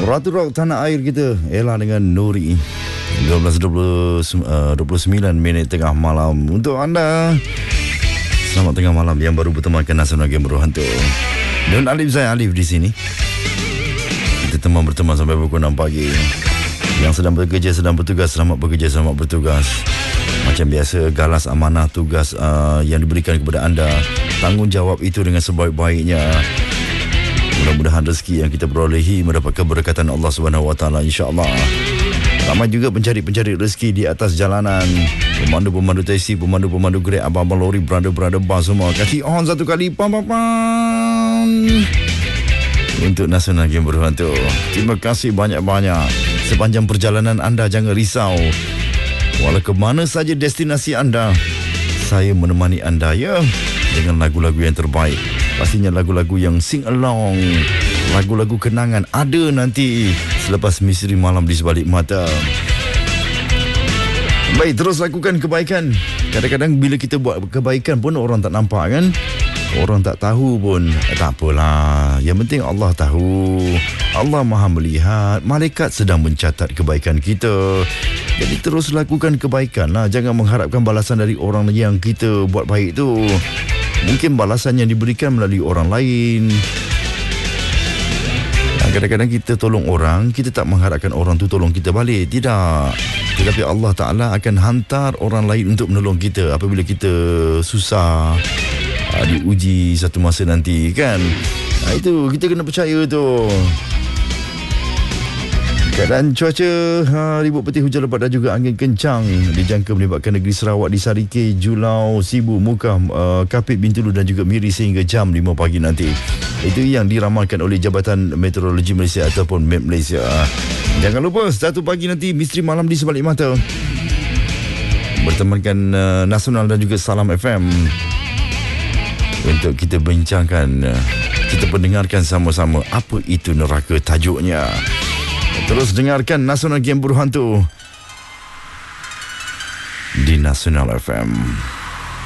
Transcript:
Ratu Rock tanah air kita, Ella dengan Nuri. 12.29 tengah malam untuk anda. Selamat tengah malam yang baru bertemankan Nasional Game Berhantu. Dan Alif, saya Alif di sini. Kita berteman sampai pukul 6 pagi. Yang sedang bekerja, sedang bertugas, selamat bekerja, selamat bertugas. Macam biasa, galas amanah tugas yang diberikan kepada anda. Tanggungjawab itu dengan sebaik-baiknya. Mudah-mudahan rezeki yang kita perolehi mendapat keberkatan Allah SWT, insya-Allah. Ramai juga pencari-pencari rezeki di atas jalanan. Pemandu-pemandu taksi, pemandu-pemandu Grab, abang-abang lori, brother-brother bas semua. Kasih on satu kali, pam-pam-pam. Untuk Nasional Game Berhantu. Terima kasih banyak-banyak. Sepanjang perjalanan anda jangan risau. Walau ke mana saja destinasi anda, saya menemani anda ya, dengan lagu-lagu yang terbaik. Pastinya lagu-lagu yang sing along, lagu-lagu kenangan ada nanti selepas Misteri Malam di Sebalik Mata. Baik, terus lakukan kebaikan. Kadang-kadang bila kita buat kebaikan pun orang tak nampak kan, orang tak tahu pun. Tak apalah, yang penting Allah tahu. Allah Maha melihat. Malaikat sedang mencatat kebaikan kita. Jadi terus lakukan kebaikan lah. Jangan mengharapkan balasan dari orang yang kita buat baik tu. Mungkin balasan yang diberikan melalui orang lain. Kadang-kadang kita tolong orang, kita tak mengharapkan orang tu tolong kita balik. Tidak. Tetapi Allah Ta'ala akan hantar orang lain untuk menolong kita apabila kita susah, diuji satu masa nanti kan. Itu kita kena percaya tu. Keadaan cuaca, ribut peti, hujan lebat dan juga angin kencang dijangka melibatkan negeri Sarawak di Sarike, Julau, Sibu, Mukah, Kapit, Bintulu dan juga Miri sehingga jam 5 pagi nanti. Itu yang diramalkan oleh Jabatan Meteorologi Malaysia ataupun MET Malaysia. Jangan lupa 1 pagi nanti Misteri Malam di Sebalik Mata bertemankan Nasional dan juga Salam FM untuk kita bincangkan, kita pendengarkan sama-sama apa itu neraka tajuknya. Terus dengarkan Nasional Game Berhantu di Nasional FM.